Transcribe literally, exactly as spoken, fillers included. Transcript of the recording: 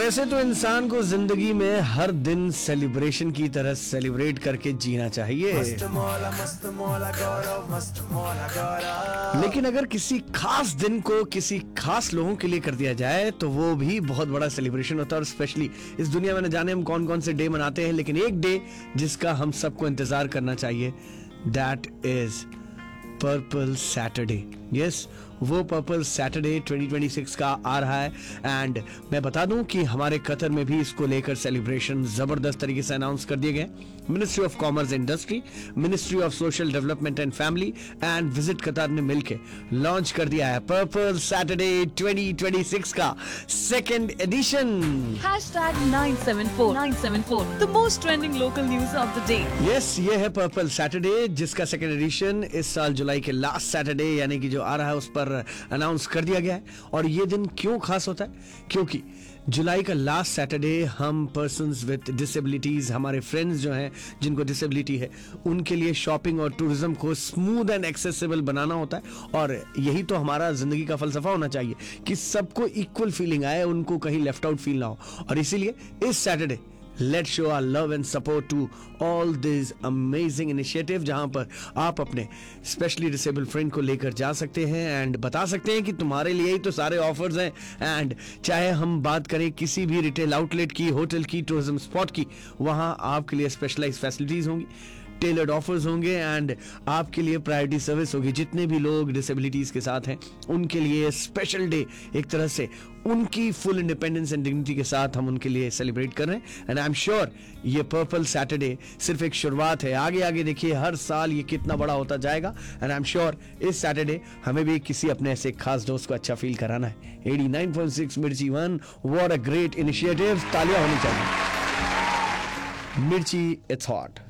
वैसे तो इंसान को जिंदगी में हर दिन सेलिब्रेशन की तरह सेलिब्रेट करके जीना चाहिए, लेकिन अगर किसी खास दिन को किसी खास लोगों के लिए कर दिया जाए तो वो भी बहुत बड़ा सेलिब्रेशन होता है। और स्पेशली इस दुनिया में न जाने हम कौन कौन से डे मनाते हैं, लेकिन एक डे जिसका हम सबको इंतजार करना चाहिए, that is purple Saturday. Yes, वो purple Saturday twenty twenty six का आ रहा है। एंड मैं बता दूं कि हमारे कतर में भी इसको लेकर सेलिब्रेशन जबरदस्त तरीके से अनाउंस कर दिए गए। Ministry of commerce industry, ministry of social development and family and visit Qatar ने मिलकर लॉन्च कर दिया है purple Saturday twenty twenty six का second edition. Hashtag nine seven four nine seven four, the most trending local news of the day. Yes, ये है purple Saturday जिसका second edition इस साल जुलाई के लास्ट सैटरडे यानी कि जो आ रहा है उस पर अनाउंस कर दिया गया है। और ये दिन क्यों खास होता है? क्योंकि जुलाई का लास्ट सैटरडे हम पर्सन्स विद डिसेबिलिटीज, हमारे फ्रेंड्स जो हैं जिनको डिसेबिलिटी है, उनके लिए शॉपिंग और टूरिज्म को स्मूथ एंड एक्सेसिबल बनाना होता है। और यही तो हमारा जिंदगी का फलसफा होना चाहिए कि सबको इक्वल फीलिंग आए, उनको कहीं लेफ्ट आउट फील ना हो। और इसीलिए इस Saturday Let's show our love and support to all these amazing initiative, जहां पर आप अपने स्पेशली डिसेबल फ्रेंड को लेकर जा सकते हैं एंड बता सकते हैं कि तुम्हारे लिए ही तो सारे ऑफर्स हैं। एंड चाहे हम बात करें किसी भी रिटेल आउटलेट की, होटल की, टूरिज्म स्पॉट की, वहां आपके लिए स्पेशलाइज फैसिलिटीज होंगी, टेलर्ड ऑफर्स होंगे एंड आपके लिए प्रायोरिटी सर्विस होगी। जितने भी लोग डिसेबिलिटीज के साथ हैं उनके लिए स्पेशल डे, एक तरह से उनकी फुल इंडिपेंडेंस एंड डिग्निटी के साथ हम उनके लिए सेलिब्रेट कर रहे हैं। एंड आई एम श्योर ये पर्पल सैटरडे सिर्फ एक शुरुआत है, आगे आगे देखिए हर साल ये कितना बड़ा होता जाएगा। एंड आई एम श्योर इस सैटरडे हमें भी किसी अपने ऐसे खास दोस्त को अच्छा फील कराना है। एटी नाइन पॉइंट सिक्स मिर्ची one, what a great initiative, तालियां होनी चाहिए। मिर्ची, इट्स हॉट।